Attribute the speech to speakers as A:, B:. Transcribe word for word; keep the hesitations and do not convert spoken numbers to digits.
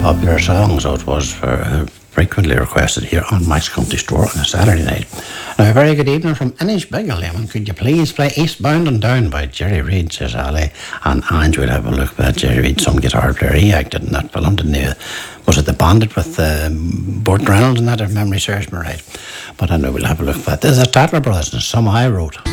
A: popular song, so it was for, uh, frequently requested here on Mike's Country Store on a Saturday night. Now, a very good evening from Inishbiggerleman. Could you please play Eastbound and Down by Jerry Reid, says Ali. And Ange would have a look at Jerry Reid, some guitar player. He acted in that film, didn't he? Was it The Bandit with um, Burt Reynolds and that, if memory serves me right? But I know we'll have a look at that. This is Tatler Brothers and Some I Wrote.